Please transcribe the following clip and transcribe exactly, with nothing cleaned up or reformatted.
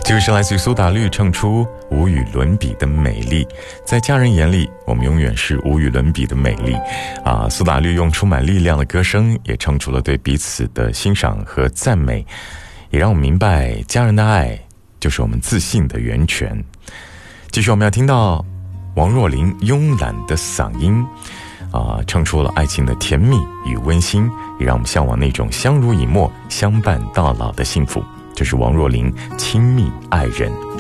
这个是来自于苏打绿唱出无与伦比的美丽，在家人眼里我们永远是无与伦比的美丽啊！苏打绿用充满力量的歌声也唱出了对彼此的欣赏和赞美，也让我们明白家人的爱就是我们自信的源泉。继续我们要听到王若琳慵懒的嗓音啊，唱出了爱情的甜蜜与温馨，也让我们向往那种相濡以沫相伴到老的幸福。这是王若琳亲密爱人